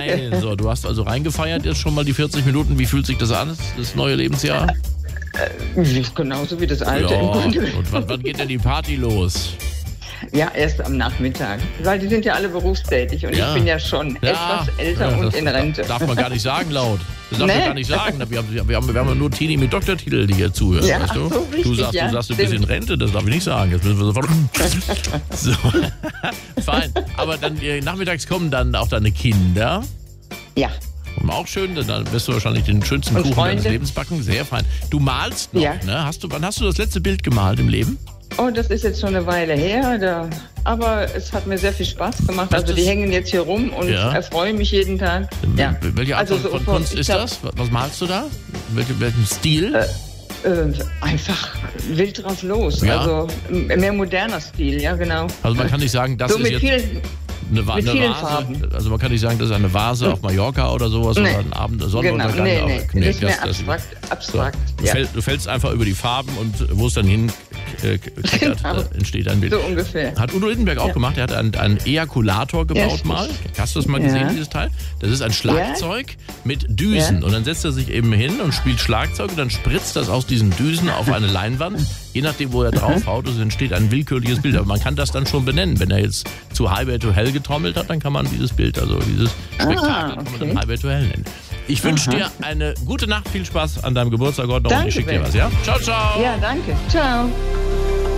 Nein, so, du hast also reingefeiert jetzt schon mal die 40 Minuten. Wie fühlt sich das an, das neue Lebensjahr? Genauso wie das alte. Ja, im Grunde. und wann geht denn die Party los? Ja, erst am Nachmittag. Weil die sind ja alle berufstätig und ich bin ja schon etwas älter und in Rente. Darf man gar nicht sagen laut. Das darf man gar nicht sagen. Wir haben ja nur Teenie mit Doktortitel, die hier zuhören, Ja, weißt du? so richtig, du sagst ein bisschen Rente, das darf ich nicht sagen. Jetzt müssen wir sofort... So, fein. Aber dann nachmittags kommen dann auch deine Kinder. Ja. Und auch schön, dann wirst du wahrscheinlich den schönsten Und Kuchen Freunde. deines Lebens backen. Sehr fein. Du malst noch, Ja. ne? Wann hast du das letzte Bild gemalt im Leben? Oh, das ist jetzt schon eine Weile her, aber es hat mir sehr viel Spaß gemacht. Was Also die ist- hängen jetzt hier rum und Ja. erfreuen mich jeden Tag. Ja. Welche Art Also von Kunst ist das? Was malst du da? Welchen Stil? Einfach wild drauf los. Ja. Also mehr moderner Stil, ja genau. Also man kann nicht sagen, das So ist mit jetzt vielen, eine vielen Vase. Farben. Also man kann nicht sagen, das ist eine Vase auf Mallorca oder sowas oder ein Abend Sonnenuntergang. genau, aber das ist mehr abstrakt. Du, Ja. du fällst einfach über die Farben und wo es dann hin klickert, Genau. entsteht ein Bild. So ungefähr. Hat Udo Lindenberg auch gemacht. Er hat einen Ejakulator gebaut stimmt. mal. Hast du das mal gesehen, Ja. dieses Teil? Das ist ein Schlagzeug mit Düsen. Ja. Und dann setzt er sich eben hin und spielt Schlagzeug und dann spritzt das aus diesen Düsen auf eine Leinwand. Je nachdem, wo er draufhaut, es entsteht ein willkürliches Bild. Aber man kann das dann schon benennen. Wenn er jetzt zu Highway to Hell getrommelt hat, dann kann man dieses Bild, also dieses Spektakel, kann man dann Highway to Hell nennen. Ich wünsche dir eine gute Nacht, viel Spaß an deinem Geburtstag heute noch und ich Danke, schicke dir Ben. was, ja? Ciao, ciao! Ja, danke. Ciao.